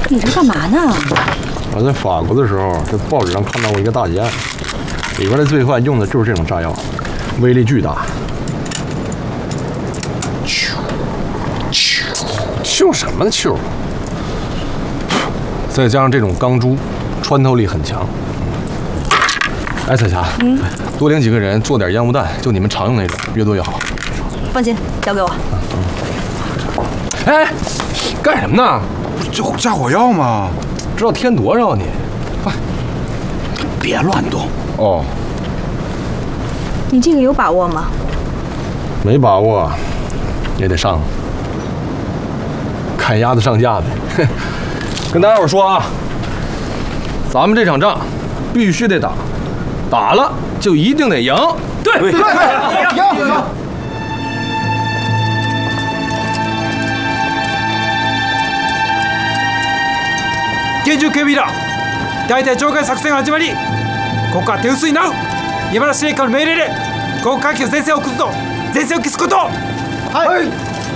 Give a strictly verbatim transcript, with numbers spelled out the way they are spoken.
你这干嘛呢？ 我在法国的时候，在报纸上看到过一个大劫案，里边的罪犯用的就是这种炸药，威力巨大。咻咻，咻什么咻？再加上这种钢珠，穿透力很强。哎，彩霞，嗯，多领几个人做点烟雾弹，就你们常用那种，越多越好。 放心，交给我。 哎，干什么呢？ 这加火药吗？ 知道添多少你？快， 别乱动哦。 你这个有把握吗？ 没把握，也得上。看鸭子上架呗。跟大家伙说啊，咱们这场仗必须得打，打了就一定得赢。对对对，赢赢。 厳重警備だ。大隊長官作戦が始まり、ここは手薄になる。山田司令官の命令で航空機を前線を送ると前線を消すこと。 はい。